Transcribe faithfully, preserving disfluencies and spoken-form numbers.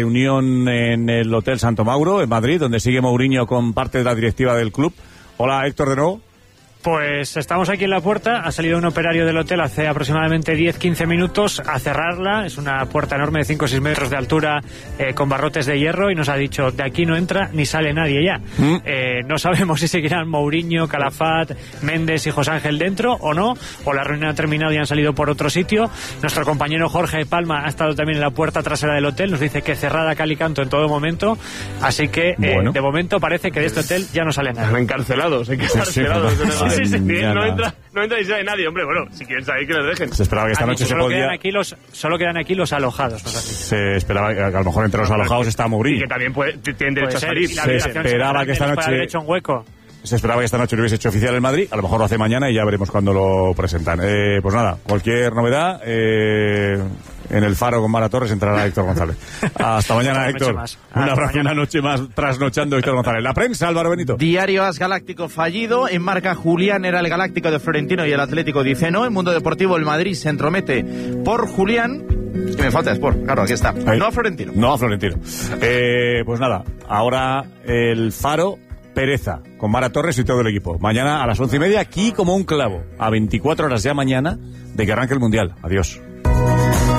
Reunión en el Hotel Santo Mauro, en Madrid, donde sigue Mourinho con parte de la directiva del club. Hola, Héctor, de nuevo. Pues estamos aquí en la puerta, ha salido un operario del hotel hace aproximadamente diez a quince minutos a cerrarla, es una puerta enorme de cinco o seis metros de altura eh, con barrotes de hierro y nos ha dicho de aquí no entra ni sale nadie ya. ¿Mm? Eh, no sabemos si seguirán Mourinho, Calafat, Méndez y José Ángel dentro o no, o la reunión ha terminado y han salido por otro sitio. Nuestro compañero Jorge Palma ha estado también en la puerta trasera del hotel, nos dice que cerrada cal y canto en todo momento, así que eh, bueno. de momento parece que de este hotel ya no sale nadie. Están encarcelados, encarcelados. Sí, sí, Sí, sí, sí, no entra, no entra y sale nadie, hombre. Bueno, si quieren salir, que les dejen. Se esperaba que esta noche se solo podía... Quedan aquí los, solo quedan aquí los alojados. ¿No? Se esperaba que a lo mejor entre los alojados está Mourinho. Y que también puede, tienen derecho a salir. Se esperaba que esta noche... Hecho un hueco. Se esperaba que esta noche lo hubiese hecho oficial en Madrid. A lo mejor lo hace mañana y ya veremos cuándo lo presentan. Eh, pues nada, cualquier novedad... Eh... En el Faro con Mara Torres entrará Héctor González. Hasta mañana, Héctor. Una, Hasta una noche más trasnochando Héctor González. La prensa, Álvaro Benito. Diario As Galáctico fallido. En marca Julián era el Galáctico de Florentino y el Atlético dice no. En Mundo Deportivo el Madrid se entromete por Julián. Y me falta Sport. Claro, aquí está. Ahí. No a Florentino. No a Florentino. Eh, pues nada, ahora el Faro... Pereza, con Mara Torres y todo el equipo. Mañana a las once y media, aquí como un clavo. A veinticuatro horas ya mañana de que arranque el Mundial. Adiós.